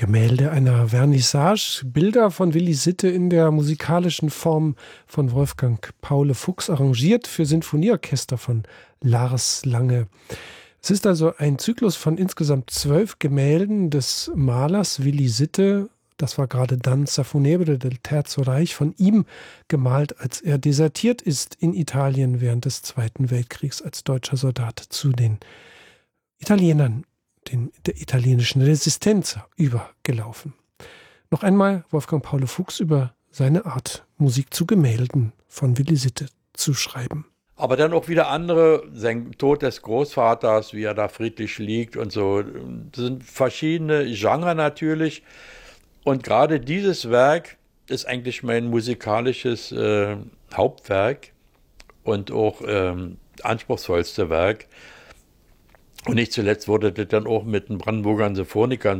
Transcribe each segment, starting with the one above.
Gemälde einer Vernissage, Bilder von Willi Sitte in der musikalischen Form von Wolfgang Paule Fuchs, arrangiert für Sinfonieorchester von Lars Lange. Es ist also ein Zyklus von insgesamt 12 Gemälden des Malers Willi Sitte. Das war gerade Danza Funebre del Terzo Reich, von ihm gemalt, als er desertiert ist in Italien während des Zweiten Weltkriegs als deutscher Soldat zu den Italienern, der italienischen Resistenz übergelaufen. Noch einmal Wolfgang Paule Fuchs über seine Art, Musik zu Gemälden von Willi Sitte zu schreiben. Aber dann auch wieder andere, sein Tod des Großvaters, wie er da friedlich liegt und so. Das sind verschiedene Genre natürlich. Und gerade dieses Werk ist eigentlich mein musikalisches Hauptwerk und auch anspruchsvollste Werk. Und nicht zuletzt wurde das dann auch mit den Brandenburger Sinfonikern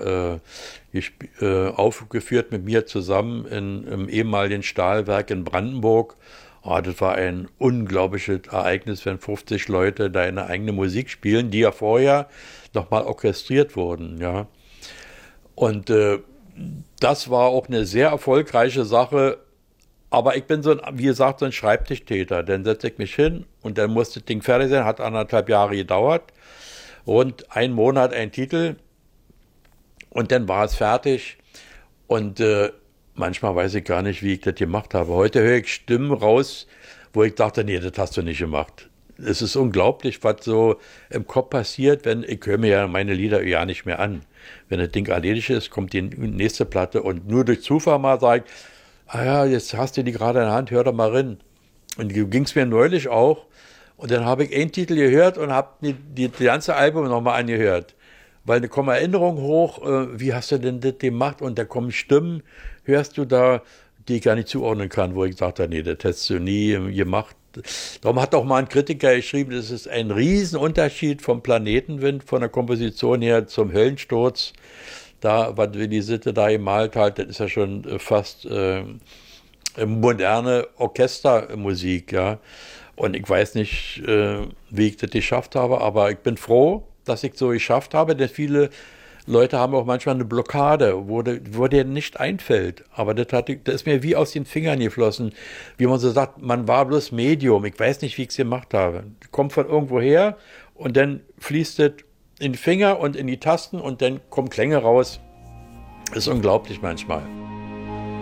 aufgeführt mit mir zusammen im ehemaligen Stahlwerk in Brandenburg. Oh, das war ein unglaubliches Ereignis, wenn 50 Leute da eine eigene Musik spielen, die ja vorher nochmal orchestriert wurden. Ja. Und das war auch eine sehr erfolgreiche Sache. Aber ich bin wie gesagt, so ein Schreibtischtäter. Dann setze ich mich hin und dann muss das Ding fertig sein. Hat 1,5 Jahre gedauert. Rund 1 Monat ein Titel. Und dann war es fertig. Und manchmal weiß ich gar nicht, wie ich das gemacht habe. Heute höre ich Stimmen raus, wo ich dachte, nee, das hast du nicht gemacht. Es ist unglaublich, was so im Kopf passiert, ich höre mir ja meine Lieder ja nicht mehr an. Wenn das Ding erledigt ist, kommt die nächste Platte und nur durch Zufall mal sage ich, ah ja, jetzt hast du die gerade in der Hand, hör doch mal rein. Und ging es mir neulich auch. Und dann habe ich einen Titel gehört und habe die ganze Album nochmal angehört. Weil da kommen Erinnerungen hoch, wie hast du denn das gemacht? Und da kommen Stimmen, hörst du da, die ich gar nicht zuordnen kann, wo ich sagte, nee, das hättest du nie gemacht. Darum hat auch mal ein Kritiker geschrieben, das ist ein Riesenunterschied vom Planetenwind, von der Komposition her zum Höllensturz. Da, was Willi Sitte da gemalt hat, das ist ja schon fast moderne Orchestermusik, ja. Und ich weiß nicht, wie ich das geschafft habe, aber ich bin froh, dass ich so geschafft habe, denn viele Leute haben auch manchmal eine Blockade, wo der nicht einfällt. Aber das ist mir wie aus den Fingern geflossen. Wie man so sagt, man war bloß Medium. Ich weiß nicht, wie ich es gemacht habe. Kommt von irgendwo her und dann fließt es in die Finger und in die Tasten und dann kommen Klänge raus. Das ist unglaublich manchmal.